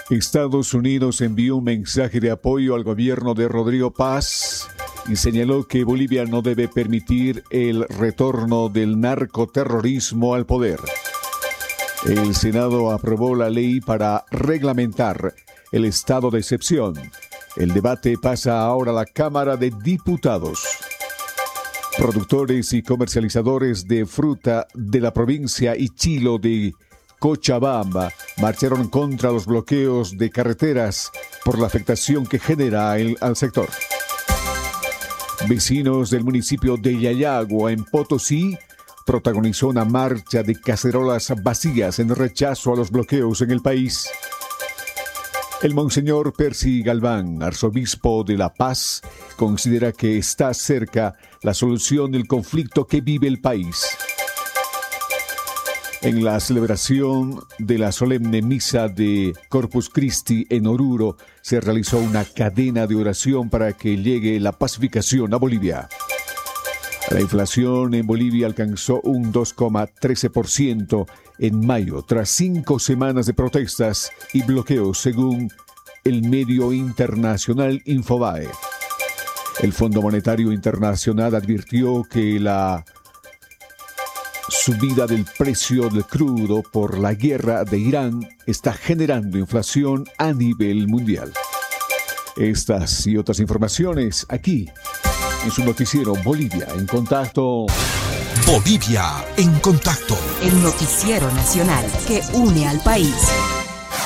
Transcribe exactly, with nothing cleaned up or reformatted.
Estados Unidos envió un mensaje de apoyo al gobierno de Rodrigo Paz y señaló que Bolivia no debe permitir el retorno del narcoterrorismo al poder. El Senado aprobó la ley para reglamentar el estado de excepción. El debate pasa ahora a la Cámara de Diputados. Productores y comercializadores de fruta de la provincia Ichilo de Cochabamba marcharon contra los bloqueos de carreteras por la afectación que genera el, al sector. Vecinos del municipio de Yayagua, en Potosí, protagonizó una marcha de cacerolas vacías en rechazo a los bloqueos en el país. El monseñor Percy Galván, arzobispo de La Paz, considera que está cerca la solución del conflicto que vive el país. En la celebración de la solemne misa de Corpus Christi en Oruro, se realizó una cadena de oración para que llegue la pacificación a Bolivia. La inflación en Bolivia alcanzó un dos coma trece por ciento en mayo, tras cinco semanas de protestas y bloqueos, según el medio internacional Infobae. El Fondo Monetario Internacional advirtió que la subida del precio del crudo por la guerra de Irán está generando inflación a nivel mundial. Estas y otras informaciones aquí en su noticiero Bolivia en Contacto. Bolivia en Contacto. El noticiero nacional que une al país.